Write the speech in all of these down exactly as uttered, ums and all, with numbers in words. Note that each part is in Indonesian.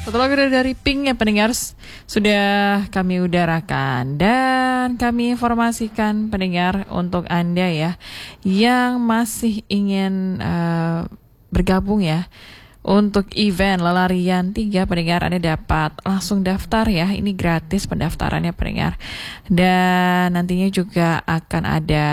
Satu lagu dari Pink ya pendengar sudah kami udarakan dan kami informasikan pendengar untuk Anda ya yang masih ingin uh, bergabung ya untuk event Lelarian tiga pendengar, Anda dapat langsung daftar ya. Ini gratis pendaftarannya pendengar. Dan nantinya juga akan ada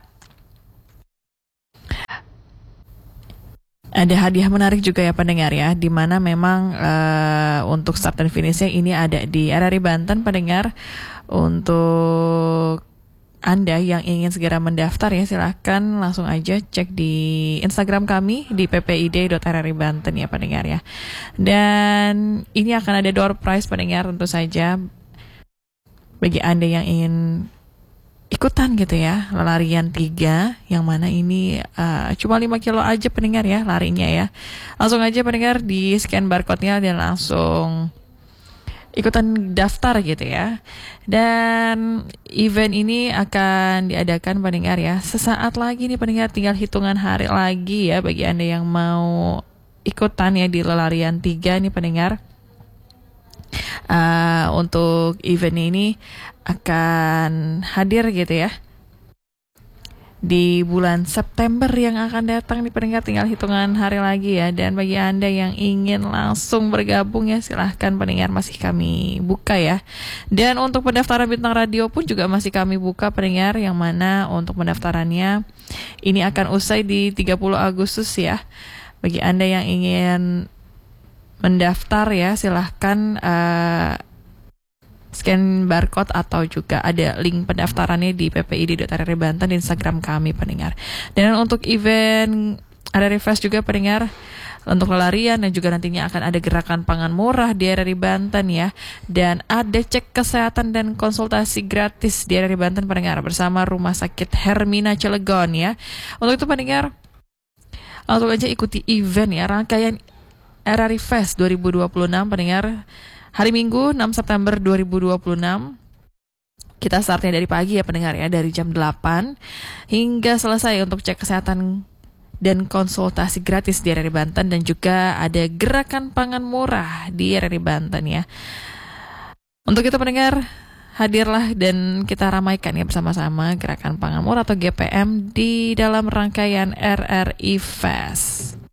Ada hadiah menarik juga ya pendengar ya, di mana memang uh, untuk start dan finishnya ini ada di R R I Banten pendengar. Untuk Anda yang ingin segera mendaftar ya silahkan langsung aja cek di Instagram kami di p p i d dot r r i banten ya pendengar ya. Dan ini akan ada door prize pendengar tentu saja bagi Anda yang ingin ikutan gitu ya, larian tiga yang mana ini uh, cuma lima kilo aja pendengar ya larinya ya. Langsung aja pendengar di scan barcode-nya dan langsung ikutan daftar gitu ya. Dan event ini akan diadakan pendengar ya sesaat lagi nih pendengar, tinggal hitungan hari lagi ya bagi Anda yang mau ikutan ya di larian tiga nih pendengar. Uh, untuk event ini akan hadir gitu ya di bulan September yang akan datang di pendengar, tinggal hitungan hari lagi ya. Dan bagi Anda yang ingin langsung bergabung ya silahkan pendengar, masih kami buka ya. Dan untuk pendaftaran bintang radio pun juga masih kami buka pendengar, yang mana untuk pendaftarannya ini akan usai di tiga puluh Agustus ya. Bagi Anda yang ingin mendaftar ya silahkan uh, scan barcode atau juga ada link pendaftarannya di p p i d dot r r i banten di Instagram kami pendengar. Dan untuk event R R I Fest juga pendengar, untuk larian dan juga nantinya akan ada gerakan pangan murah di R R I Banten ya. Dan ada cek kesehatan dan konsultasi gratis di R R I Banten pendengar bersama Rumah Sakit Hermina Cilegon ya. Untuk itu pendengar langsung aja ikuti event ya, rangkaian R R I Fest dua ribu dua puluh enam pendengar. Hari Minggu enam September dua ribu dua puluh enam. Kita startnya dari pagi ya pendengar ya, dari jam delapan hingga selesai untuk cek kesehatan dan konsultasi gratis di R R I Banten. Dan juga ada gerakan pangan murah di R R I Banten ya. Untuk itu pendengar, hadirlah dan kita ramaikan ya bersama-sama gerakan pangan murah atau G P M di dalam rangkaian R R I Fest.